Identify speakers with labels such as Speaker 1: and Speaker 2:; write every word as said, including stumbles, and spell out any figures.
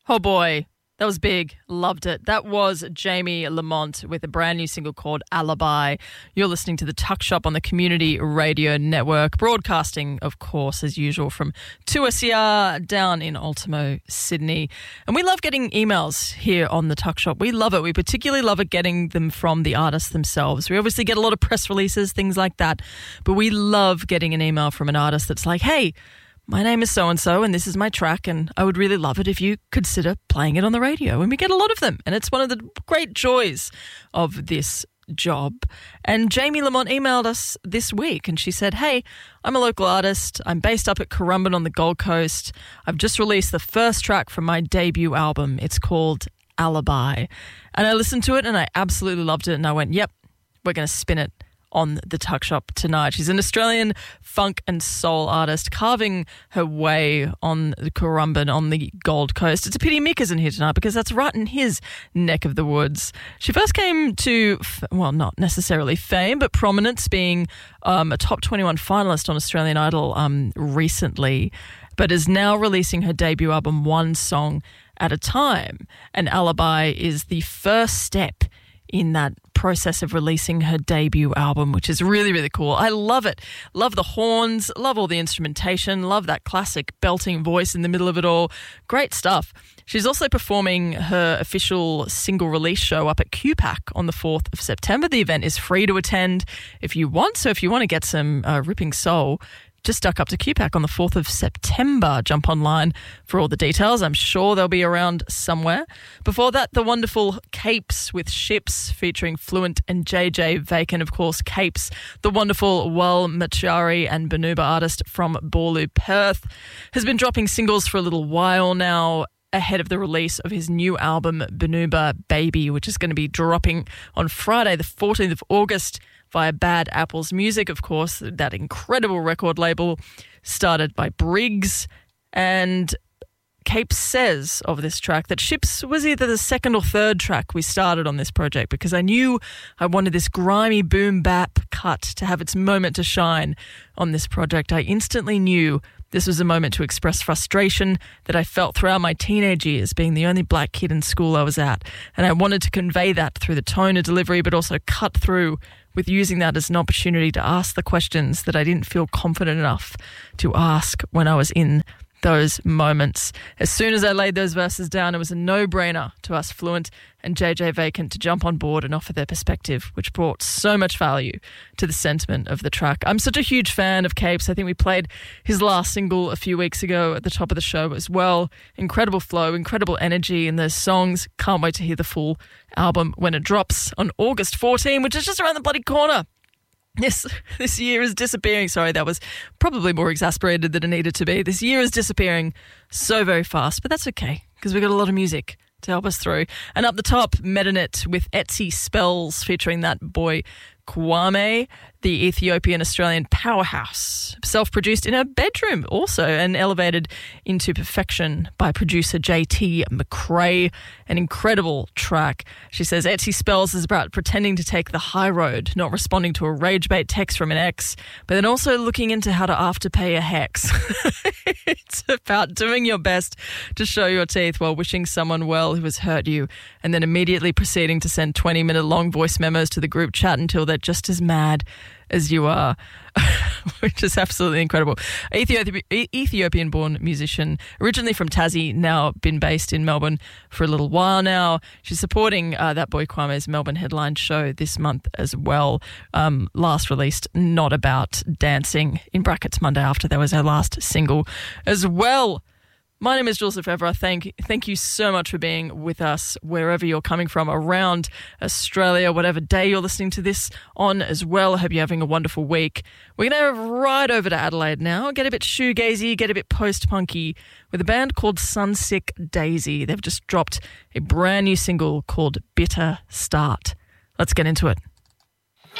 Speaker 1: Oh boy, that was big. Loved it. That was Jamie Lamont with a brand new single called Alibi. You're listening to The Tuck Shop on the Community Radio Network, broadcasting, of course, as usual, from two S E R down in Ultimo, Sydney. And we love getting emails here on The Tuck Shop. We love it. We particularly love it getting them from the artists themselves. We obviously get a lot of press releases, things like that, but we love getting an email from an artist that's like, hey, my name is so-and-so and this is my track and I would really love it if you consider playing it on the radio. And we get a lot of them. And it's one of the great joys of this job. And Jamie Lamont emailed us this week and she said, hey, I'm a local artist. I'm based up at Currumbin on the Gold Coast. I've just released the first track from my debut album. It's called Alibi. And I listened to it and I absolutely loved it. And I went, yep, we're going to spin it on the Tuck Shop tonight. She's an Australian funk and soul artist carving her way on the Currumbin on the Gold Coast. It's a pity Mick isn't here tonight because that's right in his neck of the woods. She first came to, well, not necessarily fame, but prominence, being um, a top twenty-one finalist on Australian Idol um, recently, but is now releasing her debut album one song at a time. And Alibi is the first step in that process of releasing her debut album, which is really, really cool. I love it. Love the horns, love all the instrumentation, love that classic belting voice in the middle of it all. Great stuff. She's also performing her official single release show up at Q PAC on the fourth of September. The event is free to attend if you want. So if you want to get some uh, ripping soul, just duck up to Q PAC on the fourth of September. Jump online for all the details. I'm sure they'll be around somewhere. Before that, the wonderful Capes with Ships featuring Fluent and J J Vaken. Of course, Capes, the wonderful Wal Machari and Banuba artist from Borlu, Perth, has been dropping singles for a little while now, ahead of the release of his new album, Banuba Baby, which is going to be dropping on Friday, the fourteenth of August, via Bad Apples Music, of course, that incredible record label started by Briggs. And Cape says of this track that Ships was either the second or third track we started on this project because I knew I wanted this grimy boom bap cut to have its moment to shine on this project. I instantly knew this was a moment to express frustration that I felt throughout my teenage years, being the only black kid in school I was at. And I wanted to convey that through the tone of delivery, but also cut through with using that as an opportunity to ask the questions that I didn't feel confident enough to ask when I was in those moments. As soon as I laid those verses down, it was a no-brainer to ask Fluent and J J Vaken to jump on board and offer their perspective, which brought so much value to the sentiment of the track. I'm such a huge fan of Capes. I think we played his last single a few weeks ago at the top of the show as well. Incredible flow, incredible energy in those songs. Can't wait to hear the full album when it drops on August fourteenth, which is just around the bloody corner. This this year is disappearing. Sorry, that was probably more exasperated than it needed to be. This year is disappearing so very fast, but that's okay because we've got a lot of music to help us through. And up the top, Medinet with Etsy Spells featuring that boy Kwame, the Ethiopian-Australian powerhouse, self-produced in her bedroom also and elevated into perfection by producer J T McRae. An incredible track. She says Etsy Spells is about pretending to take the high road, not responding to a rage-bait text from an ex, but then also looking into how to afterpay a hex. It's about doing your best to show your teeth while wishing someone well who has hurt you, and then immediately proceeding to send twenty-minute long voice memos to the group chat until they're just as mad as you are, which is absolutely incredible. Ethiopia, Ethiopian-born musician, originally from Tassie, now been based in Melbourne for a little while now. She's supporting uh, that boy Kwame's Melbourne headline show this month as well. Um, last released Not About Dancing, in brackets Monday after. That was her last single as well. My name is Jules Lefebvre. Thank, thank you so much for being with us wherever you're coming from around Australia, whatever day you're listening to this on as well. I hope you're having a wonderful week. We're going to right over to Adelaide now, get a bit shoegazy, get a bit post-punky with a band called Sunsick Daisy. They've just dropped a brand new single called Bitter Start. Let's get into it.